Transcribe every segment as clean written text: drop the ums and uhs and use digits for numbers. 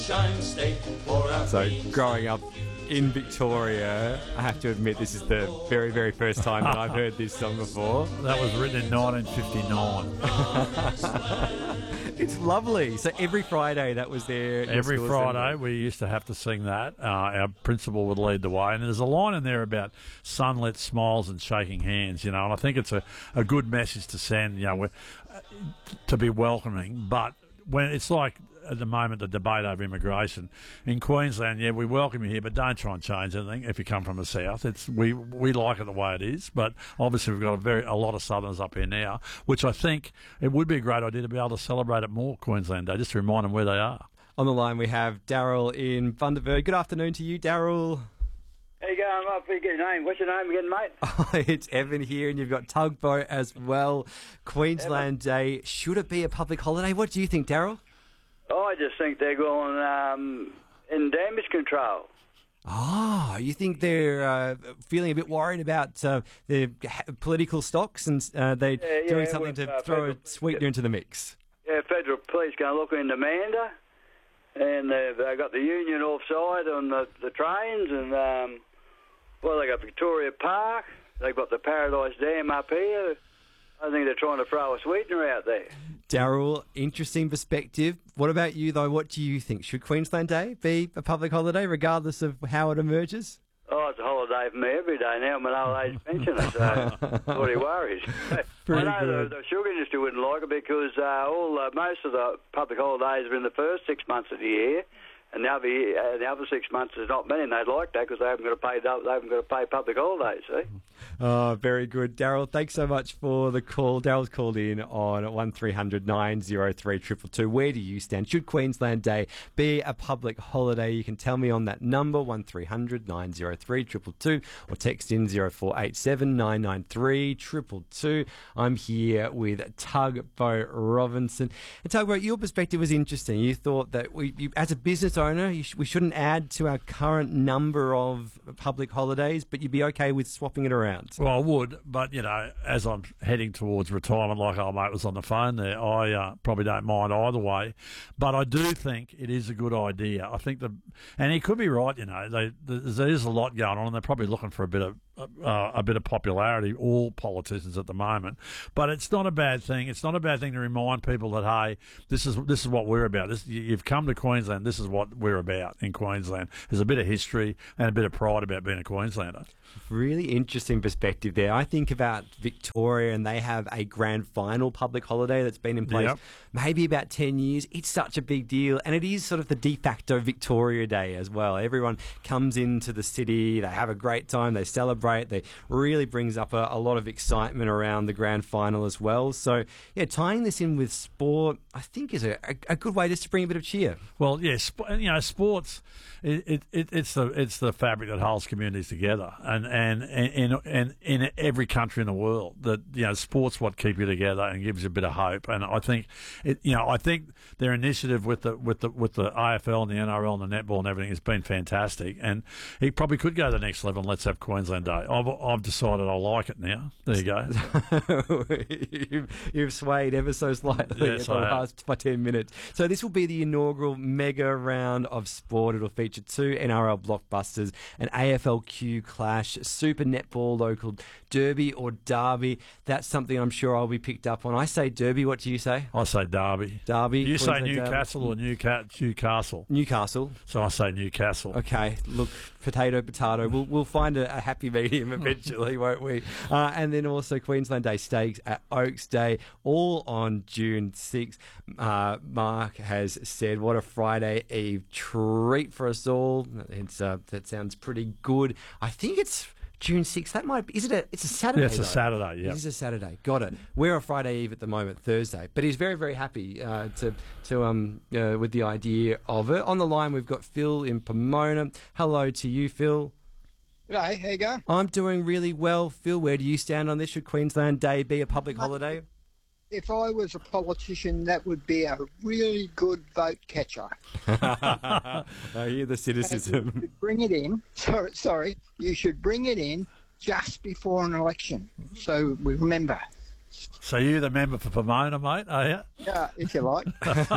So, growing up in Victoria, I have to admit this is the very, very first time that I've heard this song before. That was written in 1959. It's lovely. So every Friday that was there. Every Friday we used to have to sing that. Our principal would lead the way. And there's a line in there about sunlit smiles and shaking hands, and I think it's a good message to send, to be welcoming. But when it's like at the moment the debate over immigration in Queensland, we welcome you here, but don't try and change anything if you come from the south. We like it the way it is, but obviously we've got a lot of southerners up here now, which I think it would be a great idea to be able to celebrate it more Queensland Day, just to remind them where they are. On the line we have Daryl in Bundaberg. Good afternoon to you, Daryl. How you going? I forget your name. What's your name again, mate? It's Evan here, and you've got Tugboat as well. Queensland Day. Should it be a public holiday? What do you think, Daryl? I just think they're going in damage control. Oh, you think they're feeling a bit worried about their political stocks and they're doing something to throw a sweetener into the mix? Yeah, federal police going to look into Manda, and they've got the union offside on the trains, and they got Victoria Park, they've got the Paradise Dam up here. I think they're trying to throw a sweetener out there. Daryl, interesting perspective. What about you, though? What do you think? Should Queensland Day be a public holiday, regardless of how it emerges? Oh, it's a holiday for me every day now. I'm an old age pensioner, so what are you worried? I know the sugar industry wouldn't like it because most of the public holidays are in the first 6 months of the year, and the other 6 months there's not many, and they'd like that because they haven't got to pay public holidays. See. Oh, very good. Daryl, thanks so much for the call. Daryl's called in on 1300 903 222. Where do you stand? Should Queensland Day be a public holiday? You can tell me on that number, 1300 903 222, or text in 0487 993 222. I'm here with Tugboat Robinson. And Tugboat, your perspective was interesting. You thought that as a business owner, we shouldn't add to our current number of public holidays, but you'd be okay with swapping it around. Well, I would, but, as I'm heading towards retirement, like old mate was on the phone there, I probably don't mind either way. But I do think it is a good idea. I think and he could be right, there is a lot going on, and they're probably looking for a bit of popularity, all politicians at the moment. But it's not a bad thing. It's not a bad thing to remind people that, hey, this is what we're about. You've come to Queensland, this is what we're about in Queensland. There's a bit of history and a bit of pride about being a Queenslander. Really interesting perspective there. I think about Victoria, and they have a grand final public holiday that's been in place maybe about 10 years. It's such a big deal, and it is sort of the de facto Victoria Day as well. Everyone comes into the city, they have a great time, they celebrate, they really brings up a lot of excitement around the grand final as well. So, tying this in with sport, I think is a good way just to bring a bit of cheer. Well, sports, it's the fabric that holds communities together, and in every country in the world, that sports what keep you together and gives you a bit of hope. And I think their initiative with the AFL and the NRL and the netball and everything has been fantastic, and it probably could go to the next level. And let's have Queensland Day. I've decided I like it now. There you go. You've swayed ever so slightly in the last 10 minutes. So this will be the inaugural mega round of sport. It'll feature 2 NRL blockbusters, an AFLQ clash, Super Netball local derby or derby. That's something I'm sure I'll be picked up on. I say derby. What do you say? I say derby. Derby. You say Newcastle or Newcastle? Newcastle. So I say Newcastle. Okay. Look, potato. We'll find a happy medium eventually, won't we? And then also Queensland Day Stakes at Oaks Day, all on June 6th. Mark has said, what a Friday Eve treat for us all. That sounds pretty good. I think it's June 6th. That might be. It's a Saturday. Yeah, it's a Saturday. Yeah, it is a Saturday. Got it. We're on Friday Eve at the moment, Thursday. But he's very, very happy to with the idea of it. On the line, we've got Phil in Pomona. Hello to you, Phil. G'day, how you going? I'm doing really well, Phil. Where do you stand on this? Should Queensland Day be a public holiday? If I was a politician, that would be a really good vote catcher. I hear the cynicism. You should bring it in. Sorry. You should bring it in just before an election, so we remember. So you're the member for Pomona, mate, are you? Yeah, if you like.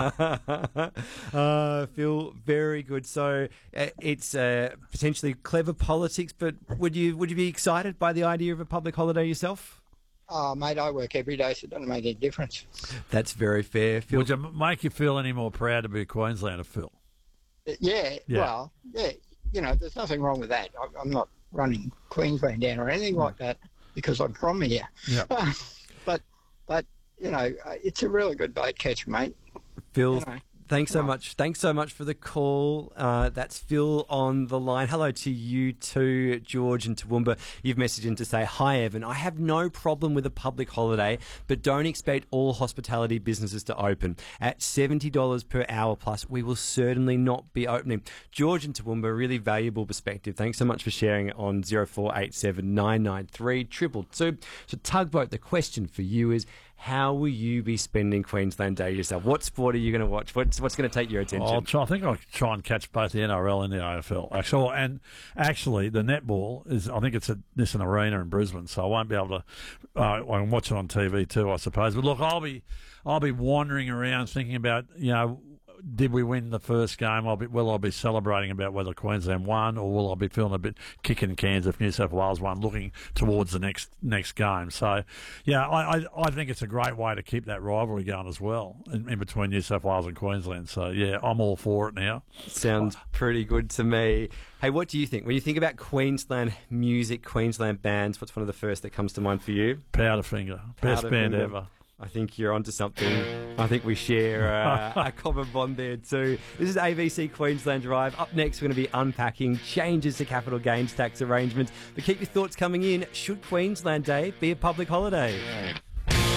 Phil, very good. So it's potentially clever politics, but would you be excited by the idea of a public holiday yourself? Oh, mate, I work every day, so it doesn't make any difference. That's very fair, Phil. Would it make you feel any more proud to be a Queenslander, Phil? Yeah, well, yeah, you know, there's nothing wrong with that. I'm not running Queensland down or anything like that because I'm from here. Yeah. But you know, it's a really good bait catch, mate. Phil, You know. thanks so much. Thanks so much for the call. That's Phil on the line. Hello to you too, George and Toowoomba. You've messaged in to say, hi, Evan. I have no problem with a public holiday, but don't expect all hospitality businesses to open. At $70 per hour plus, we will certainly not be opening. George and Toowoomba, really valuable perspective. Thanks so much for sharing it on 0487 993 222. So Tugboat, the question for you is, how will you be spending Queensland Day yourself? What sport are you going to watch? What's going to take your attention? I think I'll try and catch both the NRL and the AFL. Actually, the netball is. I think it's at Nissan Arena in Brisbane, so I won't be able to. I can watch it on TV too, I suppose. But look, I'll be wandering around thinking about, you know, did we win the first game? Will I be celebrating about whether Queensland won, or will I be feeling a bit kicking cans if New South Wales won, looking towards the next game? So, yeah, I think it's a great way to keep that rivalry going as well in between New South Wales and Queensland. So, yeah, I'm all for it now. Sounds pretty good to me. Hey, what do you think? When you think about Queensland music, Queensland bands, what's one of the first that comes to mind for you? Powderfinger. Best band ever. I think you're onto something. I think we share a common bond there too. This is ABC Queensland Drive. Up next, we're going to be unpacking changes to capital gains tax arrangements. But keep your thoughts coming in. Should Queensland Day be a public holiday?